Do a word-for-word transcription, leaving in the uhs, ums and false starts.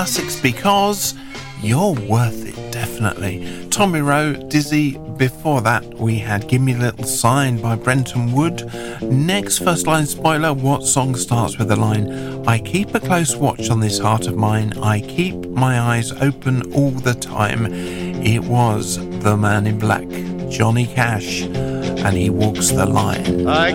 Classics because you're worth it, definitely. Tommy Rowe, Dizzy. Before that, we had Give Me a Little Sign by Brenton Wood. Next, first line spoiler, what song starts with the line, I keep a close watch on this heart of mine, I keep my eyes open all the time. It was the Man in Black, Johnny Cash, and he walks the line. I